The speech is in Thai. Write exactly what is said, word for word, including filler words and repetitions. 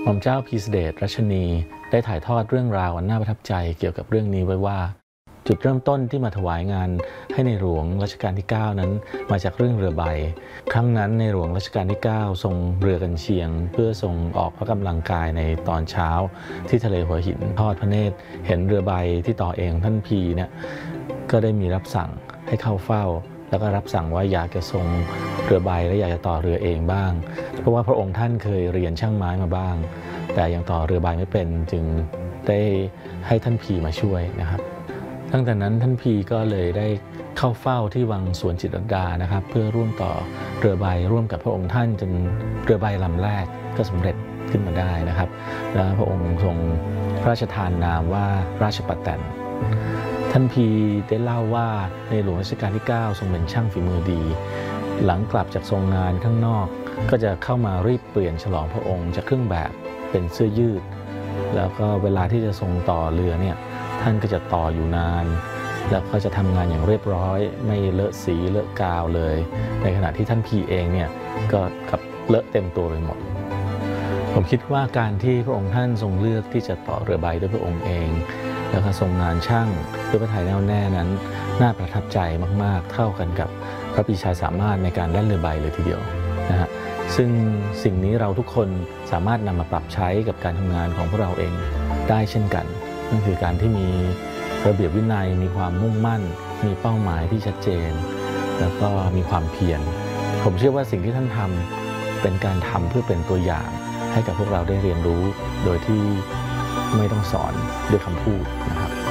หม่อมเจ้าพีเสเดชรัชนีได้ถ่ายทอดเรื่องราวอันน่าประทับใจเกี่ยวกับเรื่องนี้ไว้ว่าจุดเริ่มต้นที่มาถวายงานให้ในหลวงรัชกาลที่เก้านั้นมาจากเรื่องเรือใบครั้งนั้นในหลวงรัชกาลที่เก้าทรงเรือกันเชียงเพื่อทรงออกพระกำลังกายในตอนเช้าที่ทะเลหัวหินทอดพระเนตรเห็นเรือใบที่ต่อเองท่านพีเนี่ยก็ได้มีรับสั่งให้เข้าเฝ้าแล้วก็รับสั่งว่าอยากจะทรงเรือใบและอยากจะต่อเรือเองบ้างเพราะว่าพระองค์ท่านเคยเรียนช่างไม้มาบ้างแต่ยังต่อเรือใบไม่เป็นจึงได้ให้ท่านพีมาช่วยนะครับตั้งแต่นั้นท่านพีก็เลยได้เข้าเฝ้าที่วังสวนจิตรลดานะครับเพื่อร่วมต่อเรือใบร่วมกับพระองค์ท่านจนเรือใบลำแรกก็สำเร็จขึ้นมาได้นะครับแล้วพระองค์ทรงพระราชทานนามว่าราชปัตแตนท่านพีได้เล่าว่าในหลวงรัชกาลที่เก้าทรงเป็นช่างฝีมือดีหลังกลับจากทรงงานข้างนอกก็จะเข้ามารีบเปลี่ยนฉลองพระองค์จากเครื่องแบบเป็นเสื้อยืดแล้วก็เวลาที่จะทรงต่อเรือเนี่ยท่านก็จะต่ออยู่นานแล้วก็จะทำงานอย่างเรียบร้อยไม่เลอะสีเลอะกาวเลยในขณะที่ท่านพีเองเนี่ยก็กับเลอะเต็มตัวไปหมดผมคิดว่าการที่พระองค์ท่านทรงเลือกที่จะต่อเรือใบด้วยพระองค์เองแล้วก็ทรงงานช่างด้วยพระทัยแน่วแน่นั้นน่าประทับใจมากๆเท่ากันกับพระปรีชาสามารถในการแล่นเรือใบเลยทีเดียวนะฮะซึ่งสิ่งนี้เราทุกคนสามารถนำมาปรับใช้กับการทำงานของพวกเราเองได้เช่นกันนั่นคือการที่มีระเบียบวินัยมีความมุ่งมั่นมีเป้าหมายที่ชัดเจนแล้วก็มีความเพียรผมเชื่อว่าสิ่งที่ท่านทำเป็นการทำเพื่อเป็นตัวอย่างให้กับพวกเราได้เรียนรู้โดยที่ไม่ต้องสอนด้วยคำพูดนะครับ